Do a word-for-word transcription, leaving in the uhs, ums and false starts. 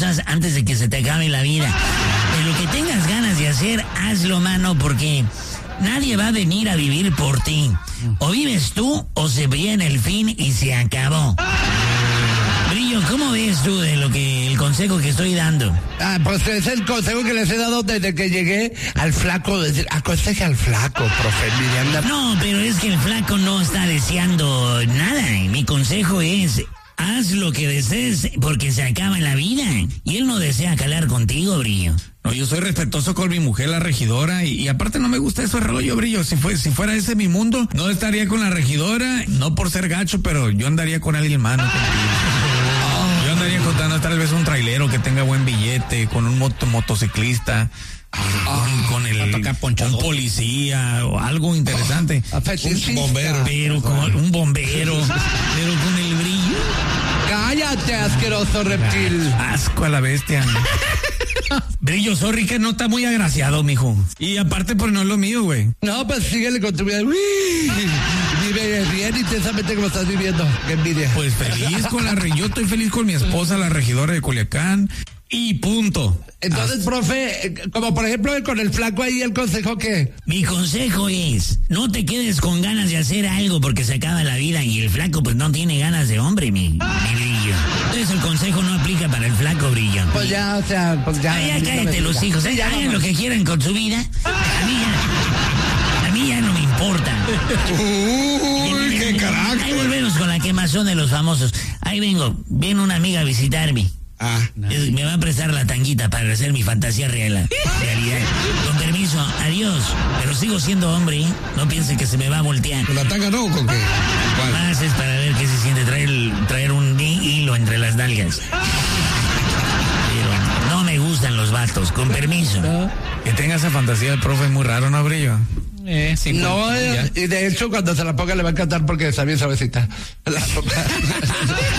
cosas antes de que se te acabe la vida. De lo que tengas ganas de hacer, hazlo, mano, porque nadie va a venir a vivir por ti. O vives tú o se viene el fin y se acabó. Brillo, ¿cómo ves tú de lo que el consejo que estoy dando? Ah, pues es el consejo que les he dado desde que llegué al flaco. Decir, aconseje al flaco, profe. Miranda. No, pero es que el flaco no está deseando nada. Mi consejo es, haz lo que desees porque se acaba la vida. Y él no desea calar contigo, Brillo. No, yo soy respetuoso con mi mujer, la regidora, y, y aparte no me gusta ese rollo, Brillo. Si fue, si fuera ese mi mundo, no estaría con la regidora, no por ser gacho, pero yo andaría con alguien más, ¿no? Yo andaría con tal vez un trailero que tenga buen billete, con un moto, motociclista, ah, con, con el un policía o algo interesante. Un bombero. Pero con un bombero, pero con el Brillo. Cállate, asqueroso reptil. Asco a la bestia. Brillo, sorry que no está muy agraciado, mijo. Y aparte, pues no es lo mío, güey. No, pues síguele con tu vida. Uy, vive bien intensamente como estás viviendo. Qué envidia. Pues feliz con la re... Yo estoy feliz con mi esposa, la regidora de Culiacán. Y punto. Entonces, Hasta... profe, como por ejemplo con el flaco ahí, el consejo que... Mi consejo es, no te quedes con ganas de hacer algo porque se acaba la vida y el flaco pues no tiene ganas de hombre, mi, mi Brillo. Entonces el consejo no aplica para el flaco, Brillo. Pues ya, o sea, pues ya... Ah, ya cállate los hijos, ¿eh? Ya hagan lo que quieran con su vida. A mí ya, a mí ya no me importa. Uy, qué carajo. Ahí volvemos con la quemazón de los famosos. Ahí vengo, viene una amiga a visitarme. Ah, nice. Me va a prestar la tanguita para hacer mi fantasía real, realidad. Con permiso, adiós. Pero sigo siendo hombre, ¿eh? No piensen que se me va a voltear. ¿Con la tanga no o con qué? ¿Cuál? Más es para ver qué se siente traer, traer un hilo entre las nalgas. Pero no me gustan los vatos, con permiso. ¿No? Que tenga esa fantasía del profe es muy raro, ¿no, Brillo? Eh, sí, no, eh, y de hecho cuando se la ponga le va a encantar porque está bien suavecita. La